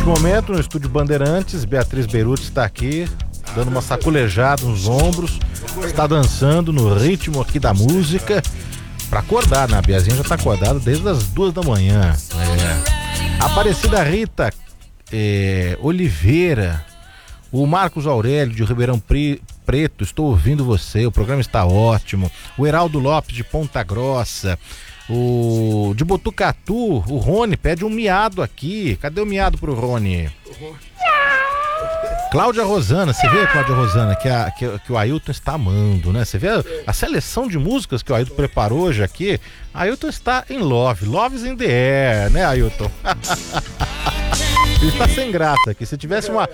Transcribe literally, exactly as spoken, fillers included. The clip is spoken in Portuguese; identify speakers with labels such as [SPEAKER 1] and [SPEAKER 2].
[SPEAKER 1] momento, no estúdio Bandeirantes, Beatriz Beruti está aqui, dando uma sacolejada nos ombros, está dançando no ritmo aqui da música, para acordar, né? A Biazinha já está acordada desde as duas da manhã. É. Aparecida Rita é, Oliveira, o Marcos Aurélio de Ribeirão Preto, estou ouvindo você, o programa está ótimo. O Heraldo Lopes de Ponta Grossa, o de Botucatu, o Rony pede um miado aqui. Cadê o miado pro Rony? Cláudia Rosana, você vê, Cláudia Rosana, que, a, que, que o Ailton está amando, né? Você vê a, a seleção de músicas que o Ailton preparou hoje aqui. Ailton está em love, love's in the air, né, Ailton? Ele tá sem graça aqui. Se tivesse uma,